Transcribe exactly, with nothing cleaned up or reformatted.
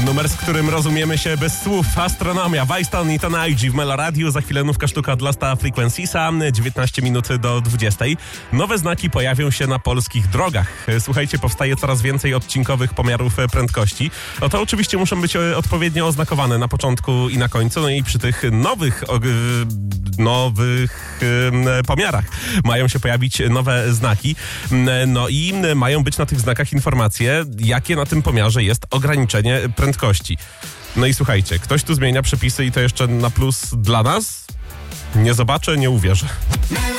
Numer, z którym rozumiemy się bez słów. Astronomia, Weiston i Tonalgi w Meloradiu. Za chwilę nówka sztuka od Losta Frequenciesa. dziewiętnaście minut do dwudziestej. Nowe znaki pojawią się na polskich drogach. Słuchajcie, powstaje coraz więcej odcinkowych pomiarów prędkości. No to oczywiście muszą być odpowiednio oznakowane na początku i na końcu. No i przy tych nowych, nowych pomiarach mają się pojawić nowe znaki. No i mają być na tych znakach informacje, jakie na tym pomiarze jest ograniczenie prędkości. No i słuchajcie, ktoś tu zmienia przepisy i to jeszcze na plus dla nas? Nie zobaczę, nie uwierzę.